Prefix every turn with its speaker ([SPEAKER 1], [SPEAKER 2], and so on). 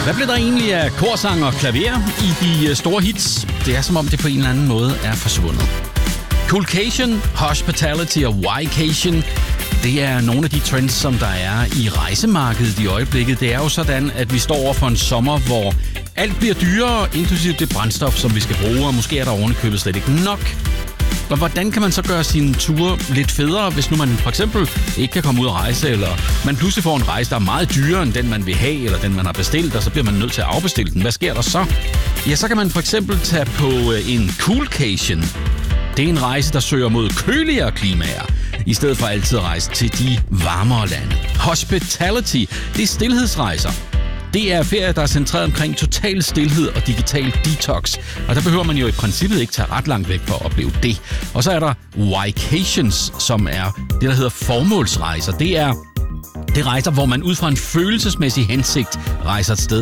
[SPEAKER 1] Hvad blev der egentlig af korsang og klaver i de store hits? Det er som om det på en eller anden måde er forsvundet. Coolcation, hospitality og whycation, det er nogle af de trends, som der er i rejsemarkedet i øjeblikket. Det er jo sådan, at vi står over for en sommer, hvor alt bliver dyrere, inklusive det brændstof, som vi skal bruge, og måske er der ovenikøbet slet ikke nok. Og hvordan kan man så gøre sine ture lidt federe, hvis nu man for eksempel ikke kan komme ud og rejse, eller man pludselig får en rejse, der er meget dyrere end den, man vil have, eller den, man har bestilt, og så bliver man nødt til at afbestille den. Hvad sker der så? Ja, så kan man for eksempel tage på en coolcation. Det er en rejse, der søger mod køligere klimaer, i stedet for altid at rejse til de varmere lande. Hospitality, det er stilhedsrejser. Det er ferier, der er centreret omkring total stilhed og digital detox. Og der behøver man jo i princippet ikke tage ret langt væk for at opleve det. Og så er der whycations, som er det, der hedder formålsrejser. Det er rejser, hvor man ud fra en følelsesmæssig hensigt rejser et sted